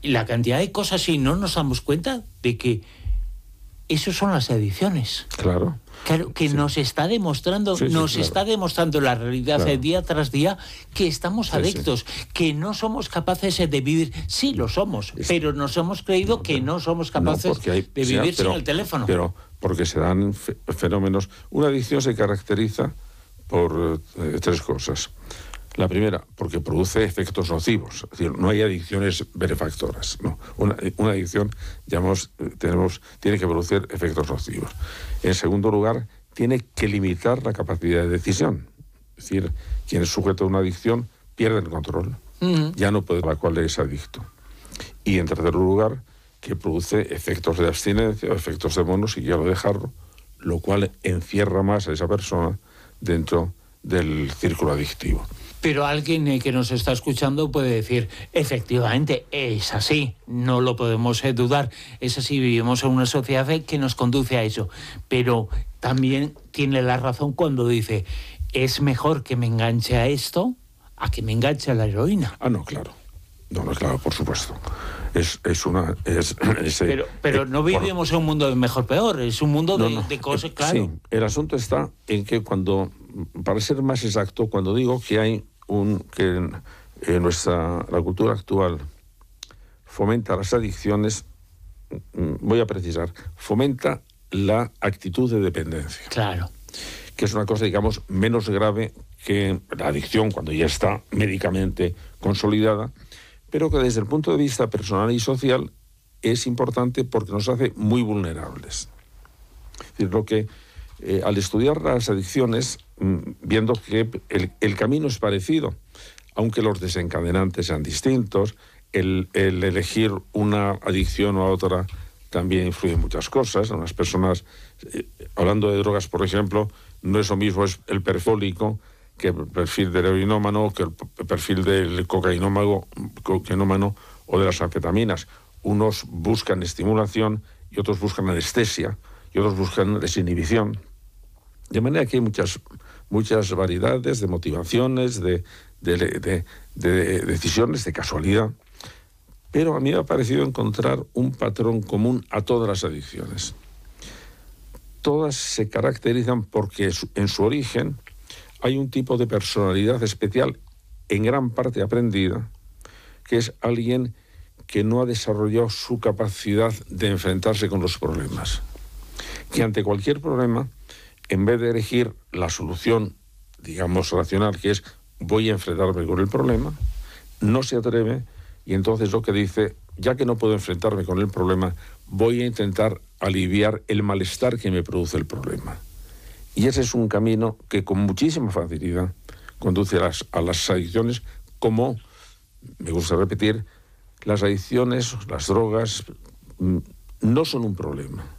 la cantidad de cosas y no nos damos cuenta de que eso son las adicciones. Claro. Claro, que nos está demostrando, está demostrando la realidad día tras día que estamos adictos, que no somos capaces de vivir. Sí, lo somos, pero nos hemos creído que no somos capaces de vivir sin el teléfono. Pero porque se dan fenómenos. Una adicción se caracteriza por tres cosas. La primera, porque produce efectos nocivos. Es decir, no hay adicciones benefactoras. No. Una adicción, tiene que producir efectos nocivos. En segundo lugar, tiene que limitar la capacidad de decisión. Es decir, quien es sujeto a una adicción pierde el control. Ya no puede, a la cual es adicto. Y en tercer lugar, que produce efectos de abstinencia o efectos de mono si quiero dejarlo, lo cual encierra más a esa persona dentro del círculo adictivo. Pero alguien que nos está escuchando puede decir, efectivamente, es así, no lo podemos dudar, es así, vivimos en una sociedad que nos conduce a eso. Pero también tiene la razón cuando dice, es mejor que me enganche a esto a que me enganche a la heroína. Ah, no, claro. No, claro, por supuesto. Pero no vivimos en un mundo de mejor-peor, es un mundo de cosas, claro. Sí, el asunto está en que para ser más exacto, cuando digo que hay la cultura actual fomenta las adicciones, voy a precisar, fomenta la actitud de dependencia. Claro. Que es una cosa, digamos, menos grave que la adicción cuando ya está médicamente consolidada, pero que desde el punto de vista personal y social es importante porque nos hace muy vulnerables. Es decir, al estudiar las adicciones, viendo que el camino es parecido, aunque los desencadenantes sean distintos, el elegir una adicción o a otra también influye en muchas cosas. Unas personas, hablando de drogas, por ejemplo, no es lo mismo el perfólico que el perfil del heroinómano, que el perfil del cocainómano o de las anfetaminas. Unos buscan estimulación y otros buscan anestesia y otros buscan desinhibición. De manera que hay muchas variedades de motivaciones, de decisiones, de casualidad. Pero a mí me ha parecido encontrar un patrón común a todas las adicciones. Todas se caracterizan porque en su origen hay un tipo de personalidad especial, en gran parte aprendida, que es alguien que no ha desarrollado su capacidad de enfrentarse con los problemas. Que ante cualquier problema, en vez de elegir la solución, digamos, racional, que es voy a enfrentarme con el problema, no se atreve y entonces lo que dice, ya que no puedo enfrentarme con el problema, voy a intentar aliviar el malestar que me produce el problema. Y ese es un camino que con muchísima facilidad conduce a las adicciones, como, me gusta repetir, las adicciones, las drogas, no son un problema.